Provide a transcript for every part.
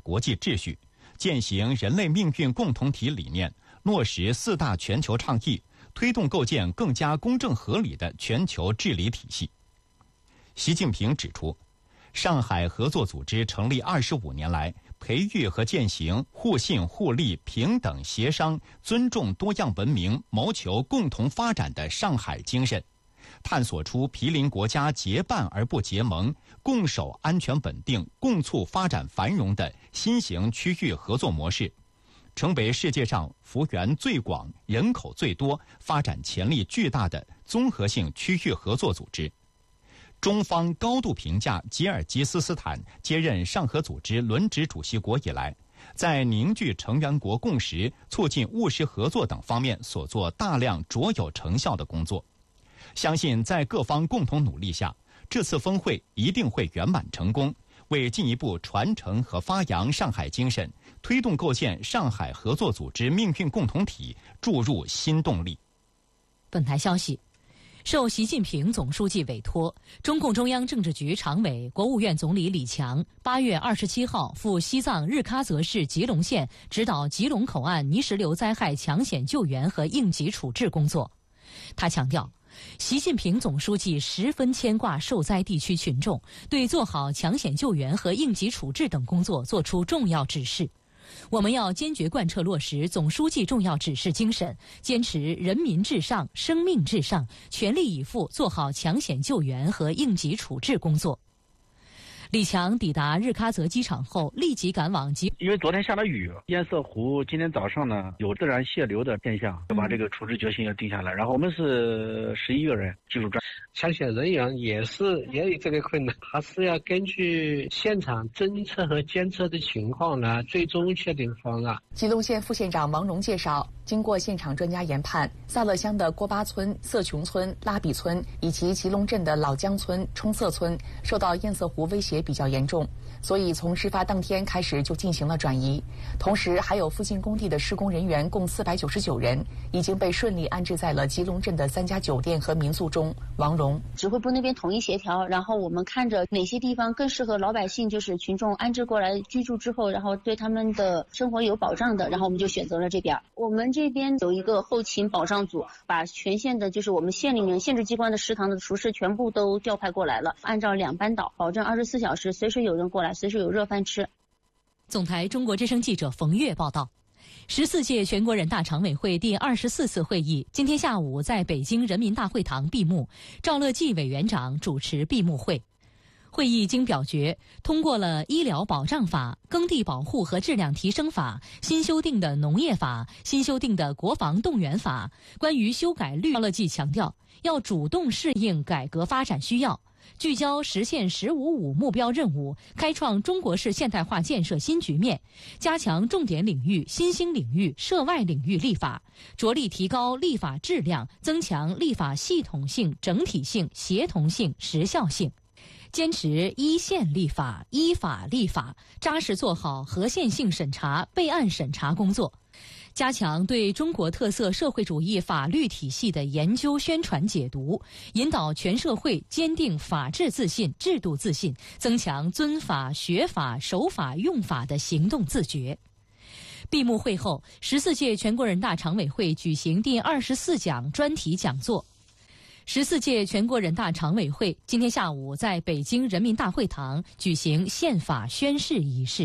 国际秩序，践行人类命运共同体理念，落实4大全球倡议，推动构建更加公正合理的全球治理体系。习近平指出，上海合作组织成立25年来，培育和践行互信互利、平等协商、尊重多样文明、谋求共同发展的上海精神，探索出毗邻国家结伴而不结盟、共守安全稳定、共促发展繁荣的新型区域合作模式，成为世界上幅员最广、人口最多、发展潜力巨大的综合性区域合作组织。中方高度评价吉尔吉斯斯坦接任上合组织轮值主席国以来，在凝聚成员国共识、促进务实合作等方面所做大量卓有成效的工作。相信在各方共同努力下，这次峰会一定会圆满成功，为进一步传承和发扬上海精神，推动构建上海合作组织命运共同体注入新动力。 本台消息，受习近平总书记委托，中共中央政治局常委、国务院总理李强8月27号赴西藏日喀则市吉隆县指导吉隆口岸泥石流灾害抢险救援和应急处置工作。他强调，习近平总书记十分牵挂受灾地区群众，对做好抢险救援和应急处置等工作作出重要指示。我们要坚决贯彻落实总书记重要指示精神，坚持人民至上、生命至上，全力以赴做好抢险救援和应急处置工作。李强抵达日喀则机场后，立即赶往因为昨天下了雨，堰塞湖今天早上呢有自然泄流的现象，就把这个处置决心要定下来。然后我们是11个人技术专抢险人员也有这个困难，还是要根据现场侦测和监测的情况呢，最终确定方案。 吉隆县副县长王荣介绍，经过现场专家研判，萨勒乡的郭巴村、色琼村、拉比村以及吉隆镇的老江村、冲色村受到堰塞湖威胁比较严重，所以从事发当天开始就进行了转移。同时还有附近工地的施工人员共499人已经被顺利安置在了吉隆镇的3家酒店和民宿中。王荣指挥部那边统一协调，然后我们看着哪些地方更适合老百姓，就是群众安置过来居住之后，然后对他们的生活有保障的，然后我们就选择了这边。我们这边有一个后勤保障组，把全县的就是我们县里面县直机关的食堂的厨师全部都调派过来了，按照2班倒，保证24小时随时有人过来，随时有热饭吃。 总台中国之声记者冯月报道。14届全国人大常委会第24次会议今天下午在北京人民大会堂闭幕，赵乐际委员长主持闭幕会。会议经表决通过了医疗保障法、耕地保护和质量提升法、新修订的农业法、新修订的国防动员法。关于修改赵乐际强调，要主动适应改革发展需要，聚焦实现“15+5”目标任务，开创中国式现代化建设新局面，加强重点领域、新兴领域、涉外领域立法，着力提高立法质量，增强立法系统性、整体性、协同性、时效性。坚持依宪立法、依法立法，扎实做好合宪性审查、备案审查工作，加强对中国特色社会主义法律体系的研究、宣传、解读，引导全社会坚定法治自信、制度自信，增强遵法、学法、守法、用法的行动自觉。闭幕会后，14届全国人大常委会举行第24讲专题讲座。14届全国人大常委会今天下午在北京人民大会堂举行宪法宣誓仪式。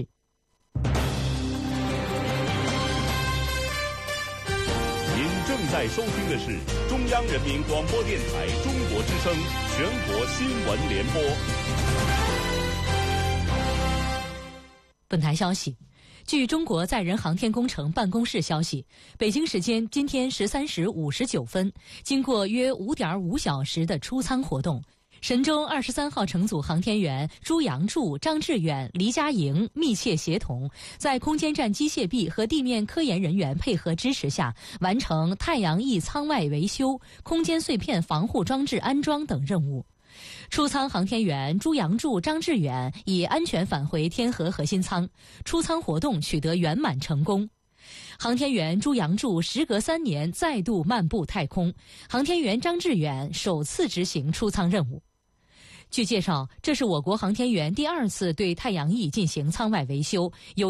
您正在收听的是中央人民广播电台中国之声全国新闻联播。 本台消息，据中国载人航天工程办公室消息，北京时间今天13时59分，经过约5.5小时的出舱活动，神舟23号乘组航天员朱杨柱、张志远、黎佳莹密切协同，在空间站机械臂和地面科研人员配合支持下，完成太阳翼舱外维修、空间碎片防护装置安装等任务。出舱航天员朱杨柱、张志远已安全返回天河核心舱，出舱活动取得圆满成功。航天员朱杨柱时隔3年再度漫步太空，航天员张志远首次执行出舱任务。据介绍，这是我国航天员第2次对太阳翼进行舱外维修，有